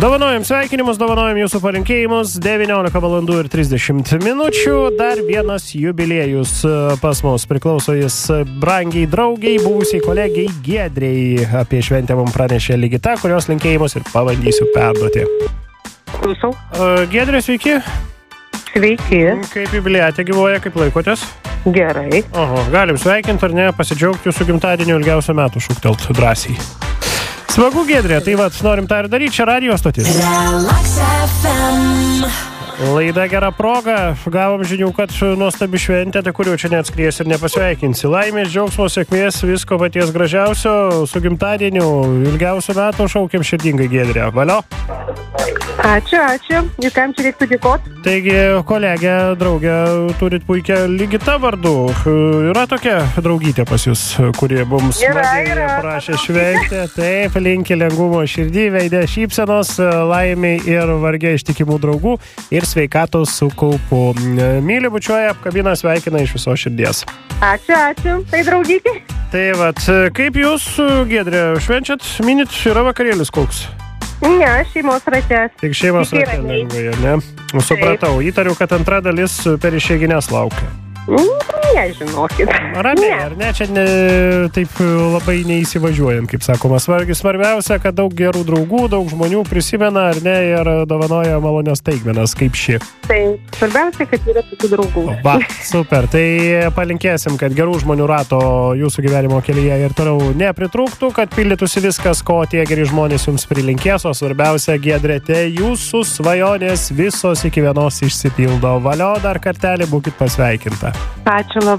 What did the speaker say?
Dovanojam sveikinimus, dovanojam jūsų palinkėjimus. 19:30 minučių. Dar vienas jubiliejus pas mus. Priklauso jis brangiai draugiai, buvusiai kolegiai Giedrei. Apie šventę mums pranešė Ligita, kurios linkėjimus ir pabandysiu perduoti. Klausau. Giedrė, sveiki. Sveiki. Kaip jubiliatė gyvoja, kaip laikotės? Gerai. Oho, galim sveikinti ar ne, pasidžiaugti jūsų gimtadienio ilgiausių metų, šūktelt drąsiai. Smagu, Giedrė, tai vat, norim tą ir daryti, čia radijo stotis. Relax FM. Laida Gera proga, gavom žinių, kad nuostabi šventė, tai kuriuo čia neatskries ir nepasveikinsi. Laimės, džiaugsmo, sėkmės, visko paties gražiausio, su gimtadieniu, ilgiausių metų šaukiam širdingai, Giedrė. Valio? Ačiū. Jūs kam čia reiktų dėkoti? Taigi, kolegė, draugė, turit puikią Ligita vardu. Yra tokia draugytė pas jūs, kurie mums prašė šventę. Taip, linki lengvumo širdį, veidė šypsenos, laimiai ir vargiai ištikimų draugų ir sveikatos su kaupu. Myli, bučiuoja, apkabina, sveikina iš viso širdies. Ačiū. Tai draugykė. Tai vat, kaip jūs, Giedrė, švenčiat, minit, yra vakarėlis koks? Ne, šeimos ratės. Tik šeimos ratės lengvai, ne? Supratau, įtariu, kad antra dalis per išeigines laukia. Nežinokit. Ramiai, ar ne? Čia taip labai neįsivažiuojam, kaip sakoma. Svarbiausia, kad daug gerų draugų, daug žmonių prisimena, ar ne, ir dovanoja malonios staigmenas, kaip ši. Tai svarbiausia, kad yra tokių draugų. Va, super. Tai palinkėsim, kad gerų žmonių rato jūsų gyvenimo kelyje ir toliau nepritrūktų, kad pildytųsi viskas, ko tie geri žmonės jums prilinkės, o svarbiausia, Giedrėte, jūsų svajonės visos iki vienos išsipildo. Valio, dar kartelį būkit pasveikinta. Ačiū labai.